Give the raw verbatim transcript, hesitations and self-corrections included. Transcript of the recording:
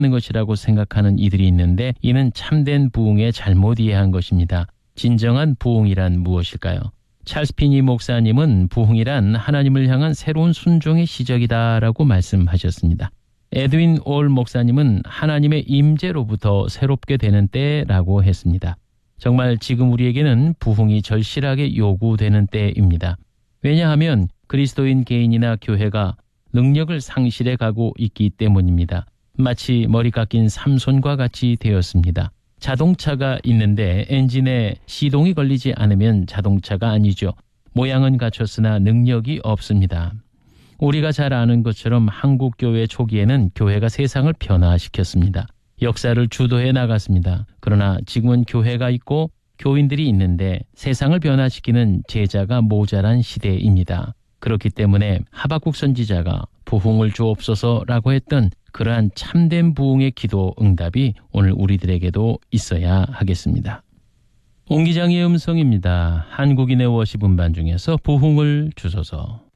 것이라고 생각하는 이들이 있는데 이는 참된 부흥에 잘못 이해한 것입니다. 진정한 부흥이란 무엇일까요? 찰스 피니 목사님은 부흥이란 하나님을 향한 새로운 순종의 시작이다라고 말씀하셨습니다. 에드윈 올 목사님은 하나님의 임재로부터 새롭게 되는 때라고 했습니다. 정말 지금 우리에게는 부흥이 절실하게 요구되는 때입니다. 왜냐하면 그리스도인 개인이나 교회가 능력을 상실해 가고 있기 때문입니다. 마치 머리 깎인 삼손과 같이 되었습니다. 자동차가 있는데 엔진에 시동이 걸리지 않으면 자동차가 아니죠. 모양은 갖췄으나 능력이 없습니다. 우리가 잘 아는 것처럼 한국 교회 초기에는 교회가 세상을 변화시켰습니다. 역사를 주도해 나갔습니다. 그러나 지금은 교회가 있고 교인들이 있는데 세상을 변화시키는 제자가 모자란 시대입니다. 그렇기 때문에 하박국 선지자가 부흥을 주옵소서라고 했던 그러한 참된 부흥의 기도 응답이 오늘 우리들에게도 있어야 하겠습니다. 옹 기장의 음성입니다. 한국인의 워십 음반 중에서 부흥을 주소서.